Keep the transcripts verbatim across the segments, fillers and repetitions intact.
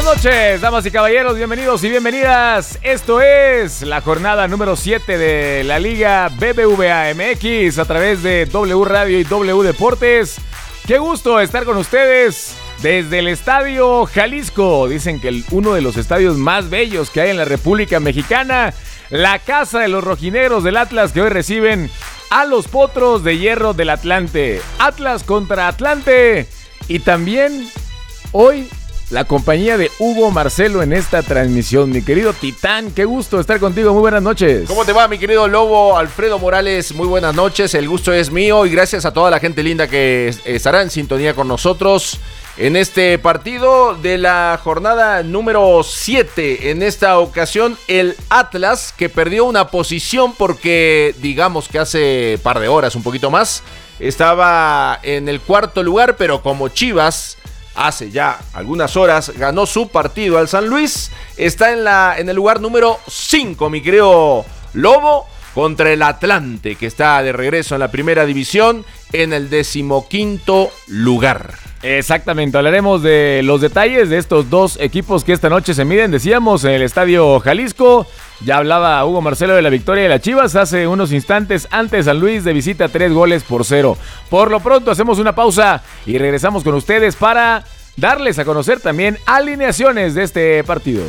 noches, damas y caballeros, bienvenidos y bienvenidas. Esto es la jornada número siete de la Liga B B V A M X a través de W Radio y W Deportes. Qué gusto estar con ustedes desde el Estadio Jalisco. Dicen que el, uno de los estadios más bellos que hay en la República Mexicana. La casa de los rojinegros del Atlas, que hoy reciben a los Potros de Hierro del Atlante. Atlas contra Atlante. Y también hoy la compañía de Hugo Marcelo en esta transmisión. Mi querido Titán, qué gusto estar contigo, muy buenas noches. ¿Cómo te va, mi querido Lobo? Alfredo Morales, muy buenas noches, el gusto es mío y gracias a toda la gente linda que estará en sintonía con nosotros en este partido de la jornada número siete. En esta ocasión, el Atlas, que perdió una posición porque, digamos que hace par de horas, un poquito más, estaba en el cuarto lugar, pero como Chivas hace ya algunas horas ganó su partido al San Luis, está en, la, en el lugar número cinco, mi querido Lobo, contra el Atlante, que está de regreso en la primera división en el decimoquinto lugar. Exactamente, hablaremos de los detalles de estos dos equipos que esta noche se miden, decíamos, en el Estadio Jalisco. Ya hablaba Hugo Marcelo de la victoria de las Chivas hace unos instantes ante San Luis de visita, tres goles por cero. Por lo pronto hacemos una pausa y regresamos con ustedes para darles a conocer también alineaciones de este partido.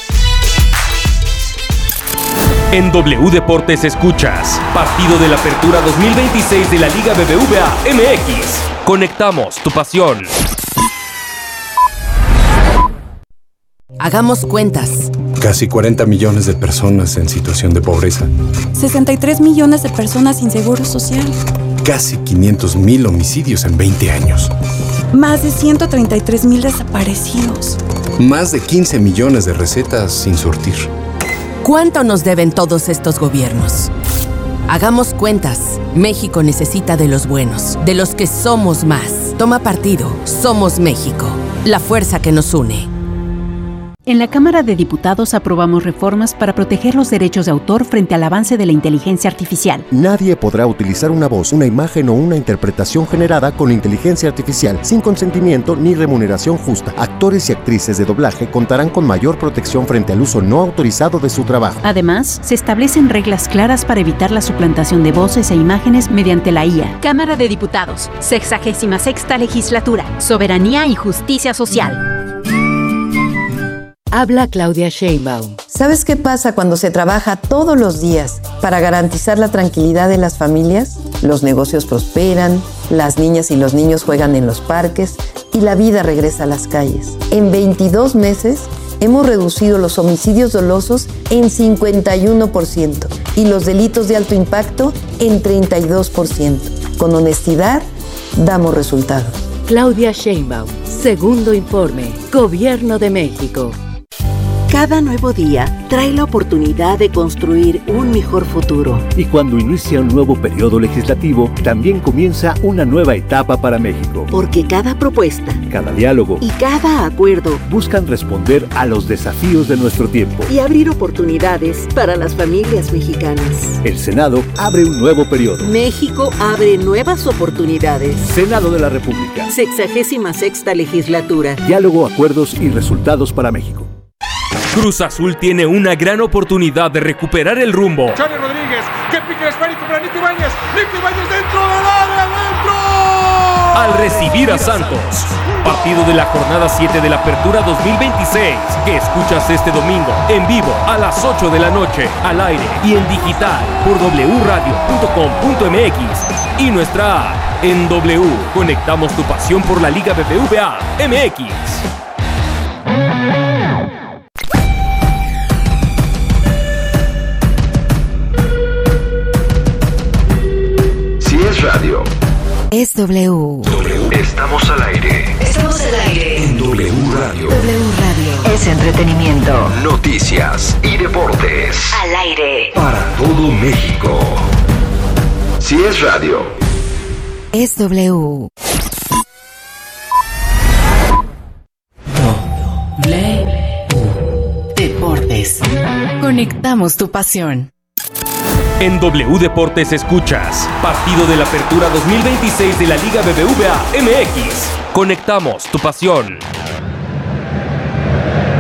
En W Deportes escuchas Partido de la Apertura dos mil veintiséis de la Liga B B V A M X. Conectamos tu pasión. Hagamos cuentas. Casi cuarenta millones de personas en situación de pobreza. sesenta y tres millones de personas sin seguro social. Casi quinientos mil homicidios en veinte años. Más de ciento treinta y tres mil desaparecidos. Más de quince millones de recetas sin surtir. ¿Cuánto nos deben todos estos gobiernos? Hagamos cuentas. México necesita de los buenos, de los que somos más. Toma partido. Somos México. La fuerza que nos une. En la Cámara de Diputados aprobamos reformas para proteger los derechos de autor frente al avance de la inteligencia artificial. Nadie podrá utilizar una voz, una imagen o una interpretación generada con inteligencia artificial sin consentimiento ni remuneración justa. Actores y actrices de doblaje contarán con mayor protección frente al uso no autorizado de su trabajo. Además, se establecen reglas claras para evitar la suplantación de voces e imágenes mediante la I A. Cámara de Diputados, sexagésima sexta legislatura, soberanía y justicia social. Habla Claudia Sheinbaum. ¿Sabes qué pasa cuando se trabaja todos los días para garantizar la tranquilidad de las familias? Los negocios prosperan, las niñas y los niños juegan en los parques y la vida regresa a las calles. En veintidós meses hemos reducido los homicidios dolosos en cincuenta y uno por ciento y los delitos de alto impacto en treinta y dos por ciento. Con honestidad, damos resultados. Claudia Sheinbaum, segundo informe, Gobierno de México. Cada nuevo día trae la oportunidad de construir un mejor futuro. Y cuando inicia un nuevo periodo legislativo, también comienza una nueva etapa para México. Porque cada propuesta, cada diálogo y cada acuerdo buscan responder a los desafíos de nuestro tiempo y abrir oportunidades para las familias mexicanas. El Senado abre un nuevo periodo. México abre nuevas oportunidades. Senado de la República. Sexagésima sexta legislatura. Diálogo, acuerdos y resultados para México. Cruz Azul tiene una gran oportunidad de recuperar el rumbo. Johnny Rodríguez, que pique el esférico para Nico Ibáñez. Nico Ibáñez dentro del área, dentro. Al recibir a Santos. Partido de la jornada siete de la Apertura dos mil veintiséis, que escuchas este domingo en vivo a las ocho de la noche, al aire y en digital por w radio punto com punto m x y nuestra app. En W conectamos tu pasión por la Liga B B V A M X. Es radio. Es W. W. Estamos al aire. Estamos al aire. En W Radio. W Radio. Es entretenimiento. Noticias y deportes. Al aire. Para todo México. Si es radio. Es W. W. Deportes. Conectamos tu pasión. En W Deportes escuchas Partido de la Apertura dos mil veintiséis de la Liga B B V A M X. Conectamos tu pasión.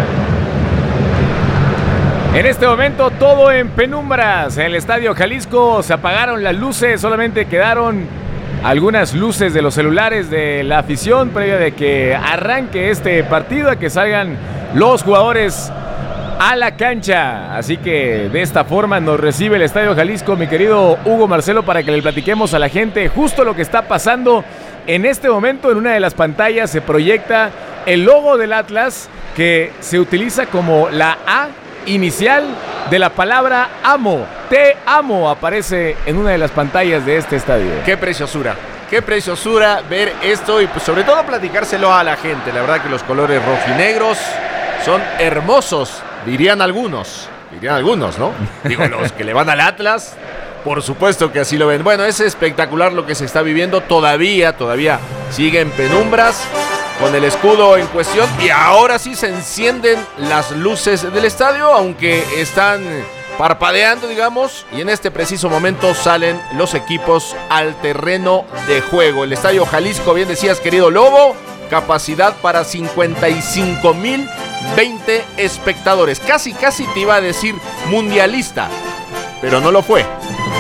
En este momento todo en penumbras. En el Estadio Jalisco se apagaron las luces, solamente quedaron algunas luces de los celulares de la afición previa de que arranque este partido, a que salgan los jugadores a la cancha. Así que de esta forma nos recibe el Estadio Jalisco, mi querido Hugo Marcelo, para que le platiquemos a la gente justo lo que está pasando. En este momento en una de las pantallas se proyecta el logo del Atlas, que se utiliza como la A inicial de la palabra amo. Te amo aparece en una de las pantallas de este estadio. Qué preciosura, qué preciosura ver esto y pues sobre todo platicárselo a la gente. La verdad que los colores rojinegros son hermosos, dirían algunos. Dirían algunos, ¿no? Digo, los que le van al Atlas, por supuesto que así lo ven. Bueno, es espectacular lo que se está viviendo. Todavía, todavía sigue en penumbras con el escudo en cuestión, y ahora sí se encienden las luces del estadio, aunque están parpadeando, digamos, y en este preciso momento salen los equipos al terreno de juego. El Estadio Jalisco, bien decías, querido Lobo, capacidad para cincuenta y cinco mil veinte espectadores. Casi, casi te iba a decir mundialista, pero no lo fue.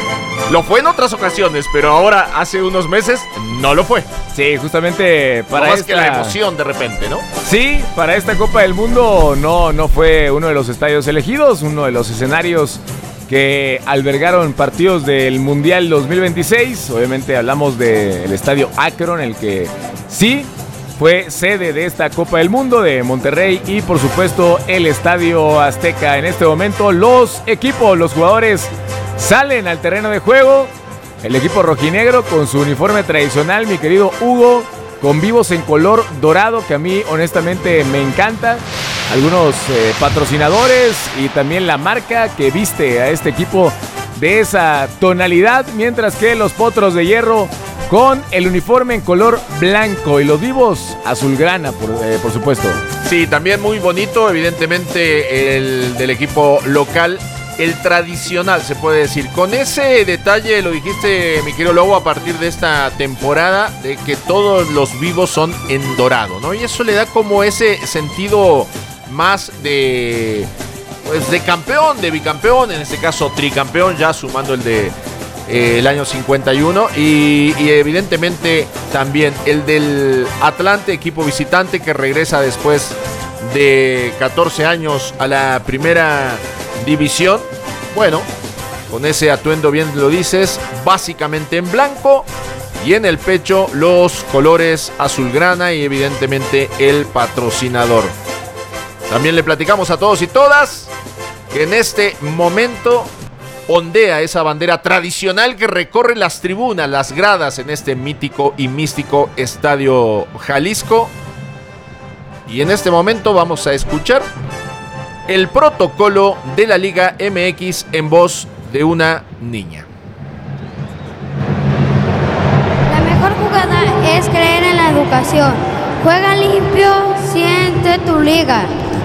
Lo fue en otras ocasiones, pero ahora hace unos meses no lo fue. Sí, justamente para no más esta... que la emoción de repente, ¿no? Sí, para esta Copa del Mundo no, no fue uno de los estadios elegidos, uno de los escenarios que albergaron partidos del Mundial dos mil veintiséis. Obviamente hablamos del estadio Akron, el que sí fue sede de esta Copa del Mundo de Monterrey, y por supuesto el Estadio Azteca. En este momento los equipos, los jugadores salen al terreno de juego. El equipo rojinegro con su uniforme tradicional, mi querido Hugo, con vivos en color dorado, que a mí honestamente me encanta. Algunos eh, patrocinadores y también la marca que viste a este equipo de esa tonalidad, mientras que los Potros de Hierro con el uniforme en color blanco y los vivos azulgrana, por, eh, por supuesto. Sí, también muy bonito, evidentemente el del equipo local, el tradicional se puede decir. Con ese detalle, lo dijiste mi querido Lobo, a partir de esta temporada, de que todos los vivos son en dorado, ¿no? Y eso le da como ese sentido más de, pues, de campeón, de bicampeón, en este caso tricampeón, ya sumando el de eh, el año cincuenta y uno, y, y evidentemente también el del Atlante, equipo visitante que regresa después de catorce años a la primera división. Bueno, con ese atuendo, bien lo dices, básicamente en blanco, y en el pecho los colores azulgrana y evidentemente el patrocinador. También le platicamos a todos y todas que en este momento ondea esa bandera tradicional que recorre las tribunas, las gradas en este mítico y místico Estadio Jalisco. Y en este momento vamos a escuchar el protocolo de la Liga M X en voz de una niña. La mejor jugada es creer en la educación. Juega limpio, siente tu liga.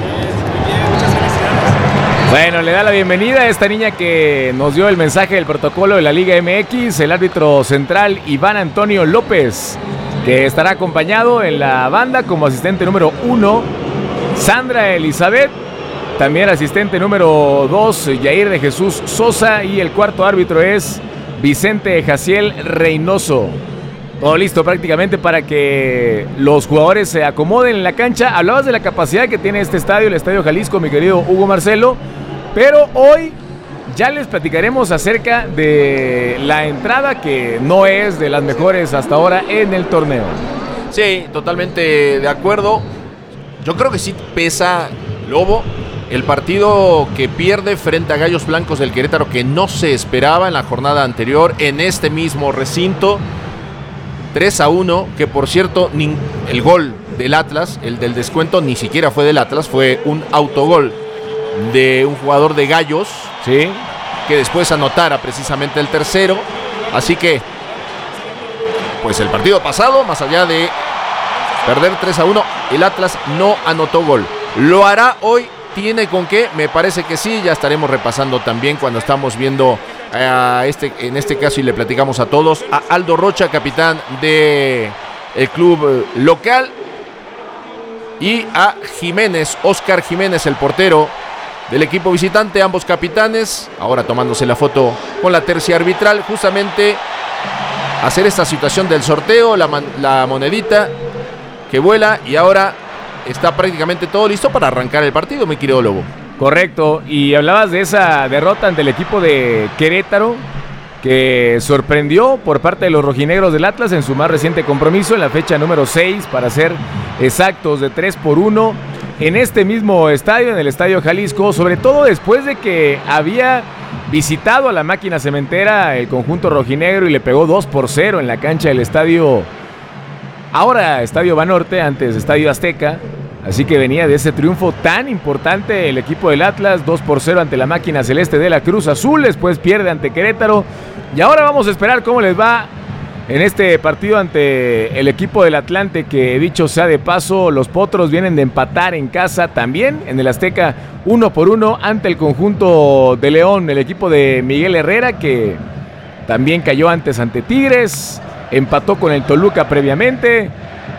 Bueno, le da la bienvenida a esta niña que nos dio el mensaje del protocolo de la Liga M X, el árbitro central Iván Antonio López, que estará acompañado en la banda como asistente número uno, Sandra Elizabeth. También asistente número dos, Yair de Jesús Sosa. Y el cuarto árbitro es Vicente Jaciel Reynoso. Todo listo prácticamente para que los jugadores se acomoden en la cancha. Hablabas de la capacidad que tiene este estadio, el Estadio Jalisco, mi querido Hugo Marcelo. Pero hoy ya les platicaremos acerca de la entrada, que no es de las mejores hasta ahora en el torneo. Sí, totalmente de acuerdo. Yo creo que sí pesa, Lobo, el partido que pierde frente a Gallos Blancos del Querétaro, que no se esperaba en la jornada anterior, en este mismo recinto. tres a uno, que por cierto, el gol del Atlas, el del descuento, ni siquiera fue del Atlas, fue un autogol de un jugador de Gallos, sí, que después anotara precisamente el tercero. Así que, pues el partido pasado, más allá de perder tres a uno, el Atlas no anotó gol. ¿Lo hará hoy? ¿Tiene con qué? Me parece que sí. Ya estaremos repasando también cuando estamos viendo a este, en este caso, y le platicamos a todos, a Aldo Rocha, capitán del club local, y a Jiménez, Oscar Jiménez, el portero, del equipo visitante, ambos capitanes, ahora tomándose la foto con la tercia arbitral, justamente hacer esta situación del sorteo, la, man, la monedita que vuela y ahora está prácticamente todo listo para arrancar el partido, mi querido Lobo. Correcto, y hablabas de esa derrota ante el equipo de Querétaro, que sorprendió por parte de los rojinegros del Atlas en su más reciente compromiso, en la fecha número seis, para ser exactos, de tres por uno, en este mismo estadio, en el Estadio Jalisco, sobre todo después de que había visitado a la máquina cementera el conjunto rojinegro y le pegó dos por cero en la cancha del estadio, ahora Estadio Banorte, antes Estadio Azteca. Así que venía de ese triunfo tan importante el equipo del Atlas, dos por cero ante la máquina celeste de la Cruz Azul, después pierde ante Querétaro. Y ahora vamos a esperar cómo les va en este partido ante el equipo del Atlante, que dicho sea de paso, los Potros vienen de empatar en casa también en el Azteca uno por uno ante el conjunto de León, el equipo de Miguel Herrera, que también cayó antes ante Tigres, empató con el Toluca previamente.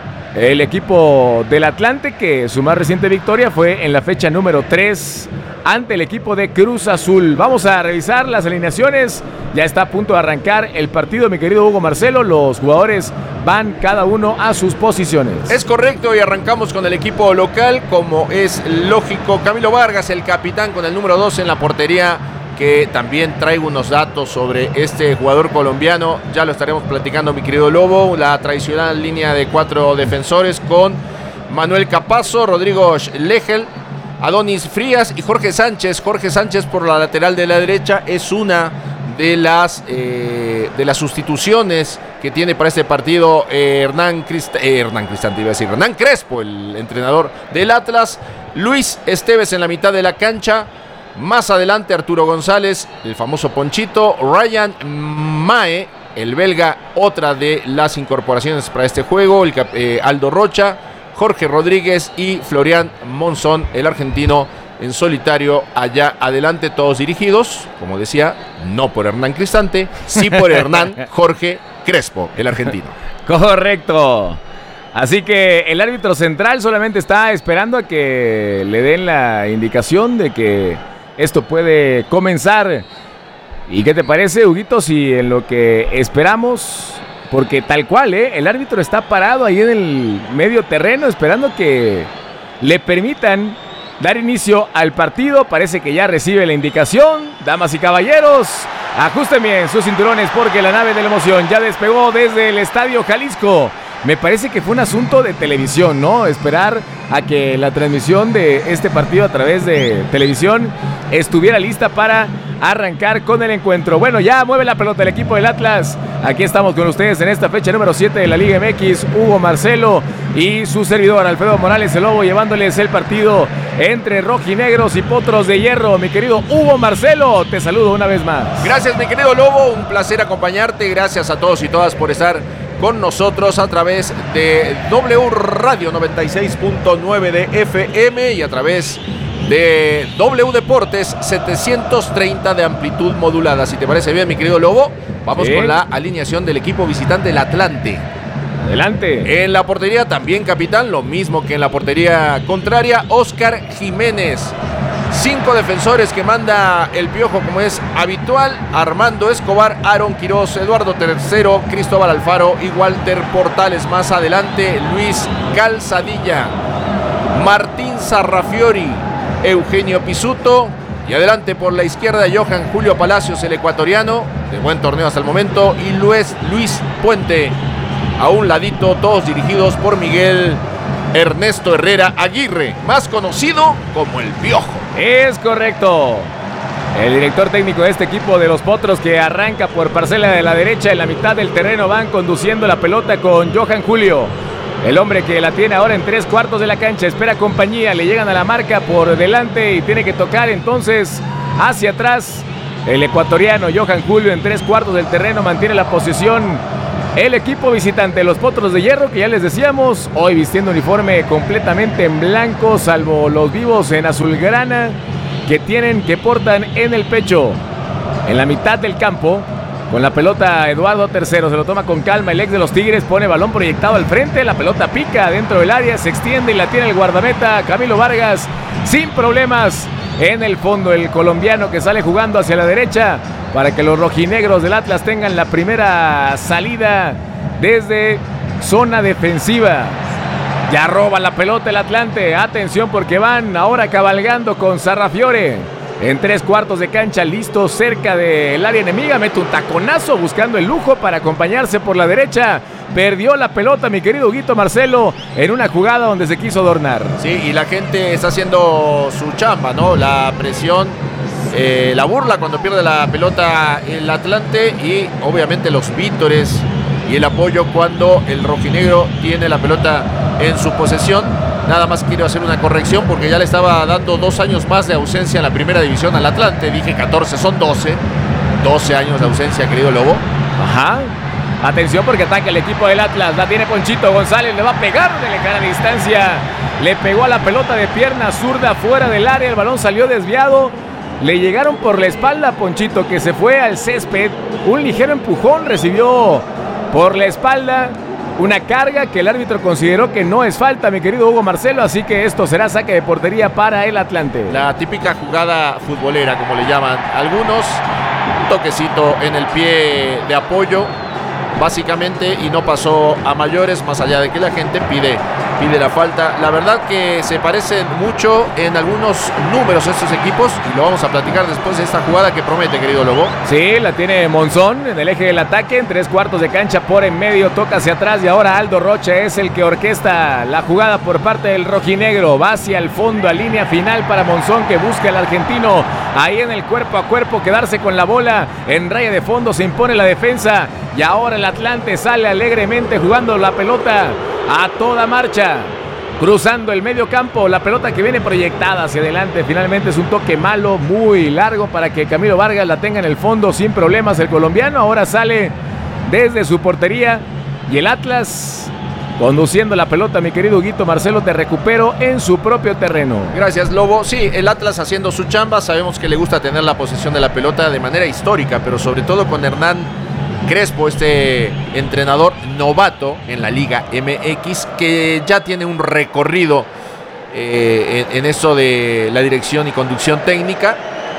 El equipo del Atlante, que su más reciente victoria fue en la fecha número tres ante el equipo de Cruz Azul. Vamos a revisar las alineaciones. Ya está a punto de arrancar el partido, mi querido Hugo Marcelo. Los jugadores van cada uno a sus posiciones. Es correcto, y arrancamos con el equipo local, como es lógico. Camilo Vargas, el capitán, con el número dos en la portería, que también traigo unos datos sobre este jugador colombiano. Ya lo estaremos platicando, mi querido Lobo. La tradicional línea de cuatro defensores con Manuel Capazo, Rodrigo Schlegel, Adonis Frías y Jorge Sánchez. Jorge Sánchez por la lateral de la derecha es una de las, eh, de las sustituciones que tiene para este partido eh, Hernán, Crist eh, Hernán Cristante, iba a decir Hernán Crespo, el entrenador del Atlas. Luis Esteves en la mitad de la cancha. Más adelante Arturo González, el famoso Ponchito, Ryan Mae, el belga, otra de las incorporaciones para este juego, el, eh, Aldo Rocha, Jorge Rodríguez y Florian Monzón, el argentino, en solitario allá adelante, todos dirigidos, como decía, no por Hernán Cristante, sí por Hernán Jorge Crespo, el argentino. Correcto. Así que el árbitro central solamente está esperando a que le den la indicación de que esto puede comenzar. ¿Y qué te parece, Huguito, si en lo que esperamos, porque tal cual, ¿eh? El árbitro está parado ahí en el medio terreno esperando que le permitan dar inicio al partido? Parece que ya recibe la indicación. Damas y caballeros, ajusten bien sus cinturones porque la nave de la emoción ya despegó desde el Estadio Jalisco. Me parece que fue un asunto de televisión, ¿no? Esperar a que la transmisión de este partido a través de televisión estuviera lista para arrancar con el encuentro. Bueno, ya mueve la pelota el equipo del Atlas. Aquí estamos con ustedes en esta fecha número siete de la Liga M X. Hugo Marcelo y su servidor Alfredo Morales, el Lobo, llevándoles el partido entre rojinegros y potros de hierro. Mi querido Hugo Marcelo, te saludo una vez más. Gracias, mi querido Lobo. Un placer acompañarte. Gracias a todos y todas por estar con nosotros a través de W Radio noventa y seis punto nueve de F M y a través de W Deportes setecientos treinta de amplitud modulada. Si te parece bien, mi querido Lobo, vamos bien con la alineación del equipo visitante, el Atlante. Adelante. En la portería también, capitán, lo mismo que en la portería contraria, Oscar Jiménez. Cinco defensores que manda el Piojo, como es habitual: Armando Escobar, Aaron Quiroz, Eduardo Tercero, Cristóbal Alfaro y Walter Portales. Más adelante, Luis Calzadilla, Martín Sarrafiori, Eugenio Pisuto. Y adelante por la izquierda, Johan Julio Palacios, el ecuatoriano, de buen torneo hasta el momento, y Luis, Luis Puente. A un ladito, todos dirigidos por Miguel Ernesto Herrera Aguirre, más conocido como el Piojo. Es correcto. El director técnico de este equipo de los Potros, que arranca por parcela de la derecha, en la mitad del terreno van conduciendo la pelota con Johan Julio, el hombre que la tiene ahora en tres cuartos de la cancha, espera compañía, le llegan a la marca por delante y tiene que tocar entonces hacia atrás. El ecuatoriano Johan Julio en tres cuartos del terreno mantiene la posición. El equipo visitante, los Potros de Hierro, que ya les decíamos, hoy vistiendo uniforme completamente en blanco, salvo los vivos en azulgrana que tienen, que portan en el pecho. En la mitad del campo, con la pelota Eduardo Tercero, se lo toma con calma el ex de los Tigres, pone balón proyectado al frente, la pelota pica dentro del área, se extiende y la tiene el guardameta Camilo Vargas sin problemas. en el fondo. El colombiano que sale jugando hacia la derecha para que los rojinegros del Atlas tengan la primera salida desde zona defensiva. Ya roba la pelota el Atlante. Atención porque van ahora cabalgando con Sarrafiore. En tres cuartos de cancha, listo cerca del área enemiga. Mete un taconazo buscando el lujo para acompañarse por la derecha. Perdió la pelota mi querido Huguito Marcelo en una jugada donde se quiso adornar. Sí, y la gente está haciendo su chamba, ¿no? La presión, eh, la burla cuando pierde la pelota el Atlante y obviamente los vítores y el apoyo cuando el rojinegro tiene la pelota en su posesión. Nada más quiero hacer una corrección porque ya le estaba dando dos años más de ausencia en la primera división al Atlante. Dije catorce, son doce. doce años de ausencia, querido Lobo. Ajá. Atención porque ataca el equipo del Atlas. La tiene Ponchito González. Le va a pegar de lejana distancia. Le pegó a la pelota de pierna zurda fuera del área. El balón salió desviado. Le llegaron por la espalda a Ponchito, que se fue al césped. Un ligero empujón recibió por la espalda. Una carga que el árbitro consideró que no es falta, mi querido Hugo Marcelo, así que esto será saque de portería para el Atlante. La típica jugada futbolera, como le llaman algunos, un toquecito en el pie de apoyo, básicamente, y no pasó a mayores, más allá de que la gente pide, pide la falta. La verdad que se parecen mucho en algunos números estos equipos, y lo vamos a platicar después de esta jugada que promete, querido Lobo. Sí, la tiene Monzón en el eje del ataque, en tres cuartos de cancha por en medio, toca hacia atrás, y ahora Aldo Rocha es el que orquesta la jugada por parte del rojinegro. Va hacia el fondo, a línea final para Monzón, que busca al argentino ahí en el cuerpo a cuerpo, quedarse con la bola en raya de fondo, se impone la defensa, y ahora el Atlante sale alegremente jugando la pelota a toda marcha, cruzando el medio campo, la pelota que viene proyectada hacia adelante. Finalmente es un toque malo, muy largo, para que Camilo Vargas la tenga en el fondo sin problemas. El colombiano ahora sale desde su portería y el Atlas conduciendo la pelota, mi querido Huguito Marcelo, te recupero en su propio terreno. Gracias, Lobo. Sí, el Atlas haciendo su chamba. Sabemos que le gusta tener la posesión de la pelota de manera histórica, pero sobre todo con Hernán Crespo, este entrenador novato en la Liga M X, que ya tiene un recorrido eh, en, en eso de la dirección y conducción técnica,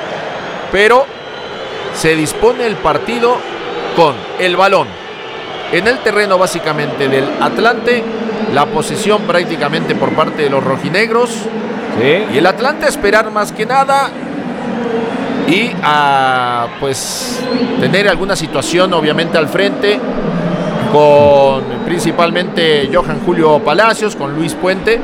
pero se dispone el partido con el balón en el terreno básicamente del Atlante, la posesión prácticamente por parte de los rojinegros, ¿sí? Y el Atlante a esperar más que nada y a pues tener alguna situación obviamente al frente con principalmente Johan Julio Palacios, con Luis Puente,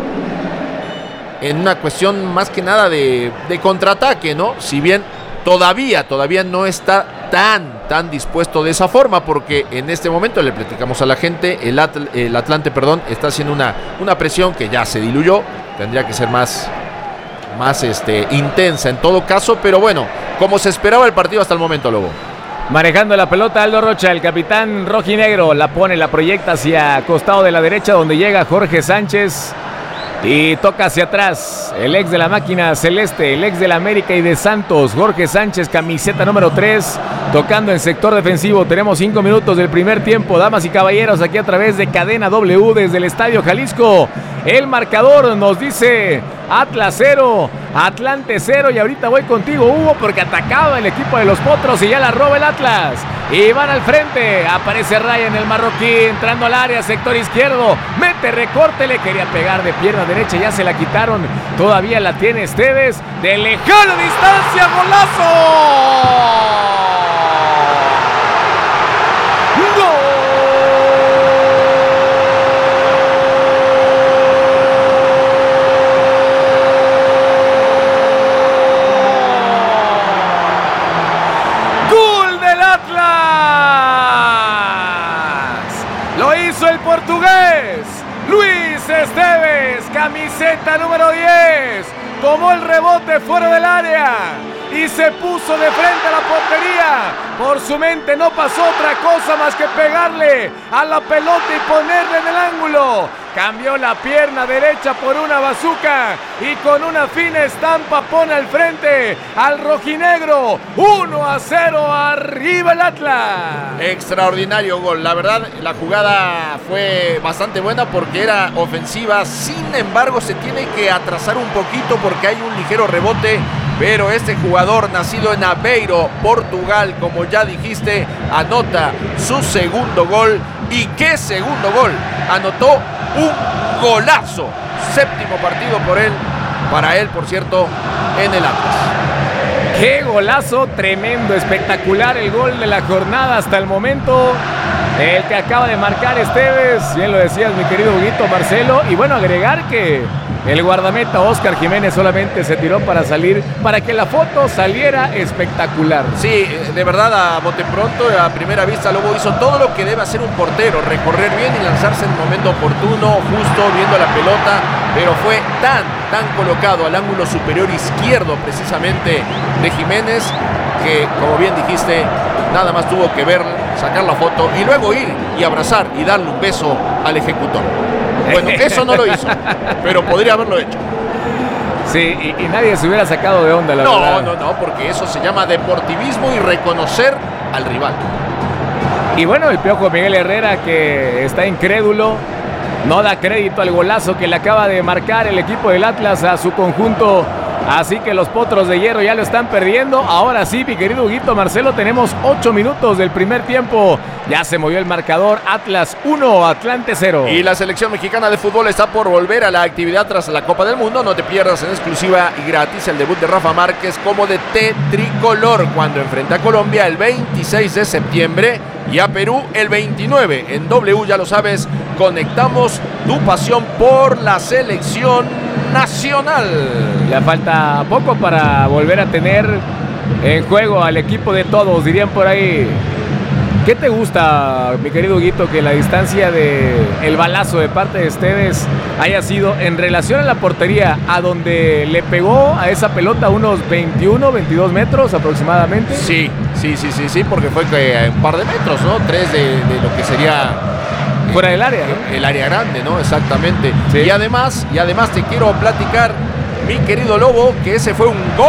en una cuestión más que nada de, de contraataque, ¿no? Si bien todavía, todavía no está tan, tan dispuesto de esa forma, porque en este momento le platicamos a la gente, el, Atl- el Atlante, perdón, está haciendo una, una presión que ya se diluyó, tendría que ser más, más este, intensa en todo caso, pero bueno, como se esperaba el partido hasta el momento, Lobo. Manejando la pelota Aldo Rocha, el capitán rojinegro, la pone, la proyecta hacia costado de la derecha, donde llega Jorge Sánchez y toca hacia atrás, el ex de la máquina celeste, el ex de la América y de Santos, Jorge Sánchez, camiseta número tres, tocando en sector defensivo. Tenemos cinco minutos del primer tiempo, damas y caballeros, aquí a través de Cadena W desde el Estadio Jalisco. El marcador nos dice Atlas cero, Atlante cero, y ahorita voy contigo, Hugo, porque atacaba el equipo de los Potros y ya la roba el Atlas. Y van al frente, aparece Ryan el marroquí, entrando al área, sector izquierdo, mete recorte, le quería pegar de pierna derecha, ya se la quitaron, todavía la tiene Esteves, de lejana distancia, ¡golazo! Portugués, Luis Esteves, camiseta número diez, tomó el rebote fuera del área y se puso de frente a la portería. Por su mente no pasó otra cosa más que pegarle a la pelota y ponerle en el ángulo. Cambió la pierna derecha por una bazuca y con una fina estampa pone al frente al rojinegro. uno a cero, arriba el Atlas. Extraordinario gol. La verdad, la jugada fue bastante buena porque era ofensiva. Sin embargo, se tiene que atrasar un poquito porque hay un ligero rebote pero este jugador nacido en Aveiro, Portugal, como ya dijiste, anota su segundo gol. ¿Y qué segundo gol? Anotó un golazo. Séptimo partido por él, para él, por cierto, en el Atlas. ¡Qué golazo! Tremendo, espectacular el gol de la jornada hasta el momento. El que acaba de marcar Esteves, bien lo decías, mi querido Huguito Marcelo. Y bueno, agregar que el guardameta Óscar Jiménez solamente se tiró para salir, para que la foto saliera espectacular. Sí, de verdad, a bote pronto, a primera vista, Lobo hizo todo lo que debe hacer un portero, recorrer bien y lanzarse en el momento oportuno, justo viendo la pelota, pero fue tan, tan colocado al ángulo superior izquierdo precisamente de Jiménez, que como bien dijiste, nada más tuvo que ver, sacar la foto y luego ir y abrazar y darle un beso al ejecutor. Bueno, eso no lo hizo, pero podría haberlo hecho. Sí, y, y nadie se hubiera sacado de onda, la no, verdad. No, no, no, porque eso se llama deportivismo y reconocer al rival. Y bueno, el Piojo Miguel Herrera, que está incrédulo, no da crédito al golazo que le acaba de marcar el equipo del Atlas a su conjunto. Así que los Potros de Hierro ya lo están perdiendo. Ahora sí, mi querido Huguito Marcelo, tenemos ocho minutos del primer tiempo. Ya se movió el marcador. Atlas uno, Atlante cero. Y la selección mexicana de fútbol está por volver a la actividad tras la Copa del Mundo. No te pierdas en exclusiva y gratis el debut de Rafa Márquez como D T tricolor cuando enfrenta a Colombia el veintiséis de septiembre y a Perú el veintinueve. En W, ya lo sabes, conectamos tu pasión por la selección nacional. Ya falta poco para volver a tener en juego al equipo de todos, dirían por ahí. ¿Qué te gusta, mi querido Huguito, que la distancia de el balazo de parte de Esteves haya sido en relación a la portería, a donde le pegó a esa pelota unos veintiuno, veintidós metros aproximadamente? Sí, sí, sí, sí, sí, porque fue que un par de metros, ¿no? Tres de, de lo que sería fuera del área, ¿no? El área grande, ¿no? Exactamente. Sí. Y además, y además te quiero platicar, mi querido Lobo, que ese fue un gol.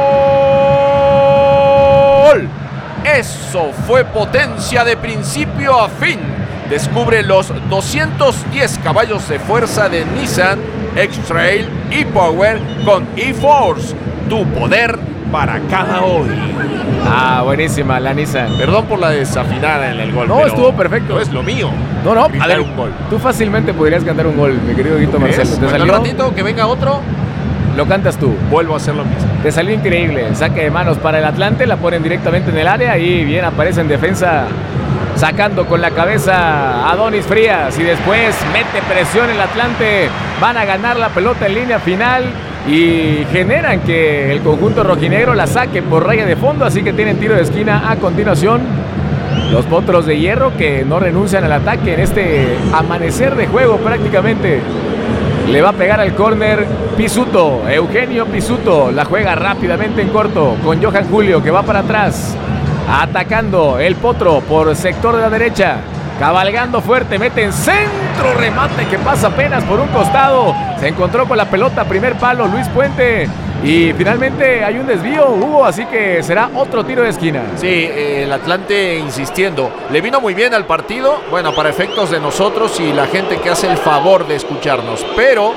Eso fue potencia de principio a fin. Descubre los doscientos diez caballos de fuerza de Nissan X-Trail e-Power con e-Force. Tu poder para cada hoy. Ah, buenísima la Nissan. Perdón por la desafinada en el gol. No, estuvo perfecto. No es lo mío. No, no, a ver, un gol. Tú fácilmente podrías cantar un gol, mi querido Huguito Marcelo. ¿Te salió? Un ratito que venga otro. Lo cantas tú. Vuelvo a hacer lo mismo. Te salió increíble. Saque de manos para el Atlante. La ponen directamente en el área. Y bien aparece en defensa. Sacando con la cabeza a Adonis Frías. Y después mete presión el Atlante. Van a ganar la pelota en línea final. Y generan que el conjunto rojinegro la saque por raya de fondo. Así que tienen tiro de esquina a continuación. Los Potros de Hierro que no renuncian al ataque en este amanecer de juego prácticamente. Le va a pegar al córner Pisuto, Eugenio Pisuto. La juega rápidamente en corto con Johan Julio que va para atrás. Atacando el Potro por sector de la derecha. Cabalgando fuerte, mete en centro, remate que pasa apenas por un costado. Se encontró con la pelota, primer palo, Luis Puente. Y finalmente hay un desvío, Hugo, así que será otro tiro de esquina. Sí, el Atlante insistiendo. Le vino muy bien al partido, bueno, para efectos de nosotros y la gente que hace el favor de escucharnos. Pero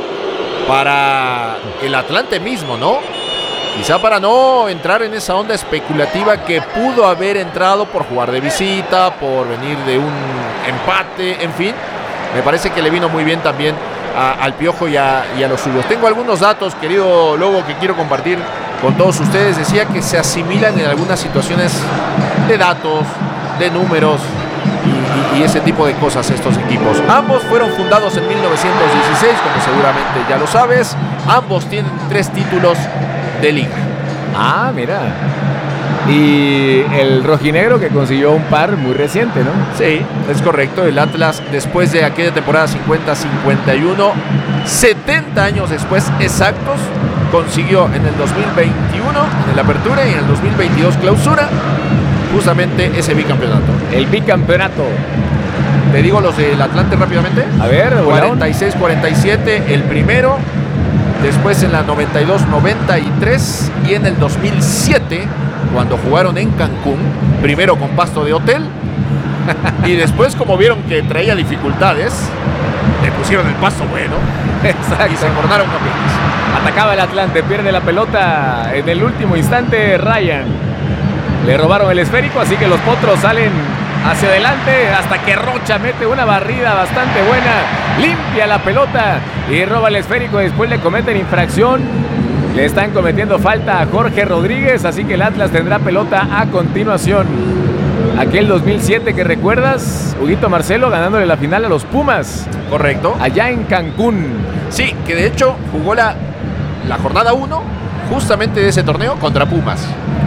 para el Atlante mismo, ¿no? Quizá para no entrar en esa onda especulativa que pudo haber entrado por jugar de visita, por venir de un empate, en fin. Me parece que le vino muy bien también a, al Piojo y a, y a los suyos. Tengo algunos datos, querido Lobo, que quiero compartir con todos ustedes. Decía que se asimilan en algunas situaciones de datos, de números y, y, y ese tipo de cosas estos equipos. Ambos fueron fundados en mil novecientos dieciséis, como seguramente ya lo sabes. Ambos tienen tres títulos de liga. Ah, mira. Y el rojinegro que consiguió un par muy reciente, ¿no? Sí, es correcto. El Atlas, después de aquella temporada cincuenta cincuenta y uno, setenta años después exactos, consiguió en el dos mil veintiuno, en la apertura, y en el dos mil veintidós clausura, justamente ese bicampeonato. El bicampeonato. Te digo los del Atlante rápidamente. A ver, cuarenta y seis cuarenta y siete el primero. Después en la noventa y dos noventa y tres y en el dos mil siete, cuando jugaron en Cancún, primero con pasto de hotel y después, como vieron que traía dificultades, le pusieron el pasto bueno. Exacto. Y se coronaron campeones. Atacaba el Atlante, pierde la pelota en el último instante Ryan. Le robaron el esférico, así que los potros salen hacia adelante hasta que Rocha mete una barrida bastante buena. Limpia la pelota y roba el esférico. Después le cometen infracción. Le están cometiendo falta a Jorge Rodríguez, así que el Atlas tendrá pelota a continuación. Aquel dos mil siete que recuerdas, Huguito Marcelo ganándole la final a los Pumas. Correcto. Allá en Cancún. Sí, que de hecho jugó la, la jornada uno justamente de ese torneo contra Pumas.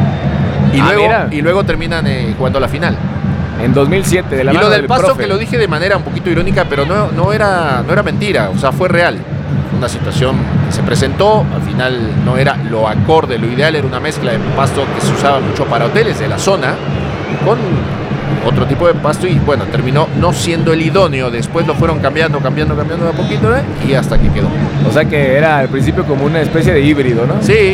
Y, ah, luego, mira. y luego terminan eh, jugando la final. En dos mil siete, de la y mano lo del, del paso profe. que lo dije de manera un poquito irónica, pero no, no, era, no era mentira, o sea, fue real. Una situación que se presentó, al final no era lo acorde, lo ideal era una mezcla de pasto que se usaba mucho para hoteles de la zona con otro tipo de pasto y bueno, terminó no siendo el idóneo. Después lo fueron cambiando, cambiando, cambiando de a poquito, ¿eh? Y hasta que quedó. O sea que era al principio como una especie de híbrido, ¿no? Sí,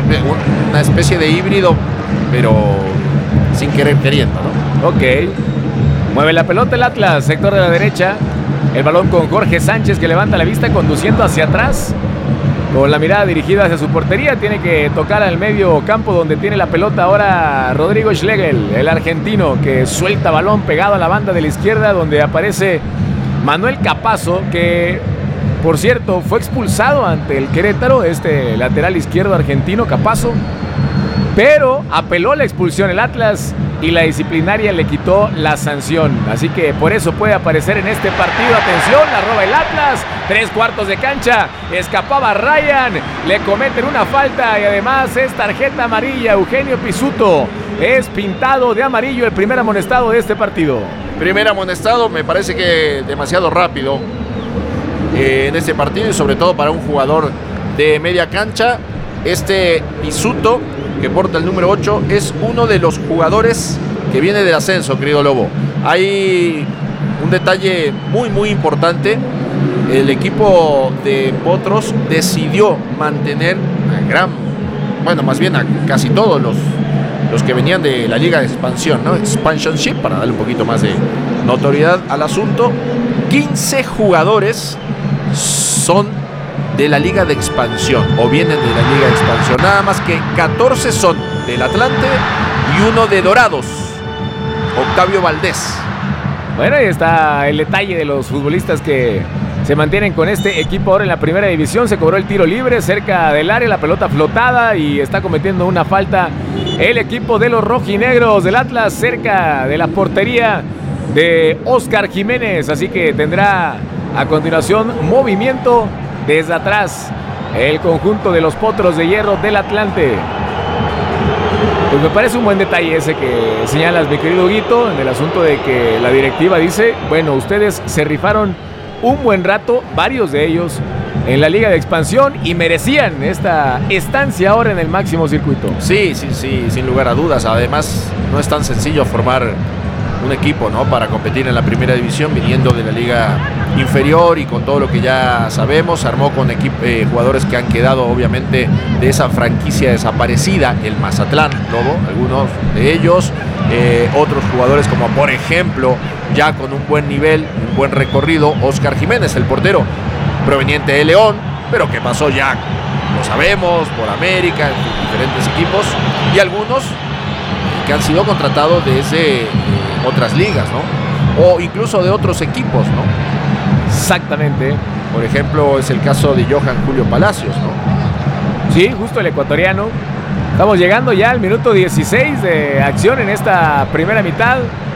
una especie de híbrido, pero sin querer queriendo, ¿no? Ok. Mueve la pelota el Atlas, sector de la derecha. El balón con Jorge Sánchez que levanta la vista conduciendo hacia atrás. Con la mirada dirigida hacia su portería. Tiene que tocar al medio campo donde tiene la pelota ahora Rodrigo Schlegel, el argentino que suelta balón pegado a la banda de la izquierda donde aparece Manuel Capazo, que por cierto fue expulsado ante el Querétaro, este lateral izquierdo argentino Capazo, pero apeló la expulsión el Atlas y la disciplinaria le quitó la sanción. Así que por eso puede aparecer en este partido. Atención, la roba el Atlas. Tres cuartos de cancha. Escapaba Ryan. Le cometen una falta y además es tarjeta amarilla. Eugenio Pisuto es pintado de amarillo, el primer amonestado de este partido. Primer amonestado, me parece que demasiado rápido eh, en este partido y sobre todo para un jugador de media cancha. Este Pisuto, que porta el número ocho, es uno de los jugadores que viene del ascenso, querido Lobo. Hay un detalle muy muy importante. El equipo de Potros decidió mantener a gran, bueno, más bien a casi todos los, los que venían de la Liga de Expansión, ¿no? Expansionship, para darle un poquito más de notoriedad al asunto. quince jugadores son de la Liga de Expansión o vienen de la Liga de Expansión, nada más que catorce son del Atlante y uno de Dorados, Octavio Valdés. Bueno, ahí está el detalle de los futbolistas que se mantienen con este equipo ahora en la primera división. Se cobró el tiro libre cerca del área, la pelota flotada y está cometiendo una falta el equipo de los rojinegros del Atlas cerca de la portería de Oscar Jiménez, así que tendrá a continuación movimiento desde atrás el conjunto de los Potros de Hierro del Atlante. Pues me parece un buen detalle ese que señalas, mi querido Huguito, en el asunto de que la directiva dice, bueno, ustedes se rifaron un buen rato, varios de ellos, en la Liga de Expansión y merecían esta estancia ahora en el máximo circuito. Sí, sí, sí, sin lugar a dudas. Además, no es tan sencillo formar un equipo, ¿no?, para competir en la primera división viniendo de la liga inferior y con todo lo que ya sabemos. Se armó con equipo, eh, jugadores que han quedado obviamente de esa franquicia desaparecida, el Mazatlán, Lobo, algunos de ellos, eh, otros jugadores como por ejemplo ya con un buen nivel, un buen recorrido, Oscar Jiménez, el portero proveniente de León, pero que pasó ya, lo sabemos, por América, en diferentes equipos, y algunos que han sido contratados desde eh, otras ligas, ¿no? O incluso de otros equipos, ¿no? Exactamente. Por ejemplo, es el caso de Johan Julio Palacios, ¿no? Sí, justo el ecuatoriano. Estamos llegando ya al minuto dieciséis de acción en esta primera mitad.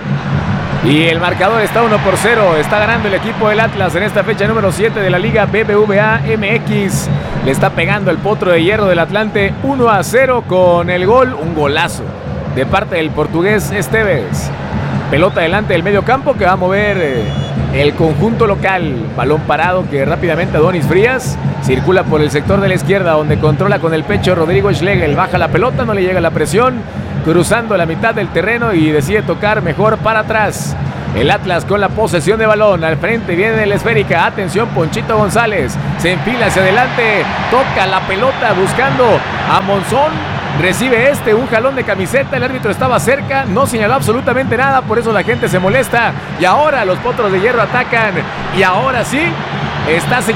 Y el marcador está uno por cero. Está ganando el equipo del Atlas en esta fecha número siete de la Liga B B V A M X. Le está pegando el Potro de Hierro del Atlante uno a cero con el gol, un golazo de parte del portugués Esteves. Pelota delante del medio campo que va a mover eh, el conjunto local. Balón parado que rápidamente Adonis Frías circula por el sector de la izquierda donde controla con el pecho Rodrigo Schlegel. Baja la pelota, no le llega la presión. Cruzando la mitad del terreno y decide tocar mejor para atrás. El Atlas con la posesión de balón. Al frente viene la esférica. Atención, Ponchito González. Se enfila hacia adelante. Toca la pelota buscando a Monzón. Recibe este un jalón de camiseta. El árbitro estaba cerca. No señaló absolutamente nada. Por eso la gente se molesta. Y ahora los Potros de Hierro atacan. Y ahora sí está